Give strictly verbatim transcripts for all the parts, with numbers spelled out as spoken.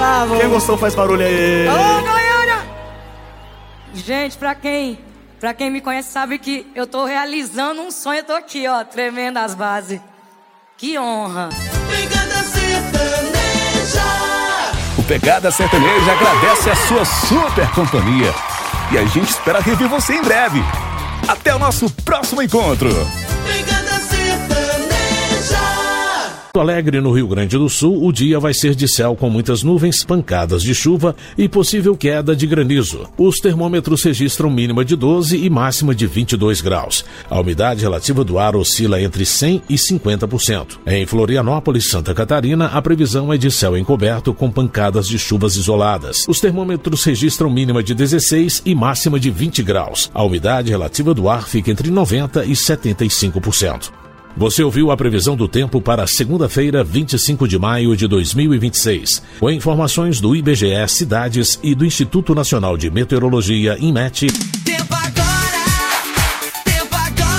Gustavo. Quem gostou faz barulho aí. Ô, Goiânia! Gente, pra quem, pra quem me conhece sabe que eu tô realizando um sonho. Eu tô aqui, ó, tremendo as bases. Que honra. Pegada Sertaneja. O Pegada Sertaneja agradece a sua super companhia. E a gente espera rever você em breve. Até o nosso próximo encontro. Pegada Sertaneja. Porto Alegre, no Rio Grande do Sul, o dia vai ser de céu com muitas nuvens, pancadas de chuva e possível queda de granizo. Os termômetros registram mínima de doze e máxima de vinte e dois graus. A umidade relativa do ar oscila entre cem e cinquenta por cento. Em Florianópolis, Santa Catarina, a previsão é de céu encoberto com pancadas de chuvas isoladas. Os termômetros registram mínima de dezesseis e máxima de vinte graus. A umidade relativa do ar fica entre noventa e setenta e cinco por cento. Você ouviu a previsão do tempo para segunda-feira, vinte e cinco de maio de dois mil e vinte e seis. Com informações do I B G E Cidades e do Instituto Nacional de Meteorologia, INMET. Tempo agora. Tempo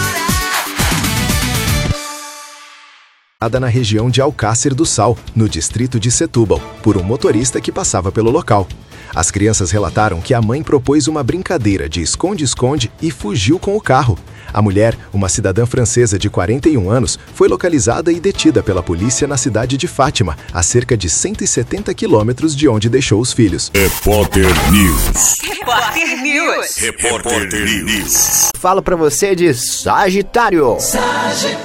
agora. Na região de Alcácer do Sal, no distrito de Setúbal, por um motorista que passava pelo local. As crianças relataram que a mãe propôs uma brincadeira de esconde-esconde e fugiu com o carro. A mulher, uma cidadã francesa de quarenta e um anos, foi localizada e detida pela polícia na cidade de Fátima, a cerca de cento e setenta quilômetros de onde deixou os filhos. Repórter News. Repórter News. Repórter News. Falo pra você de Sagitário. Sagitário.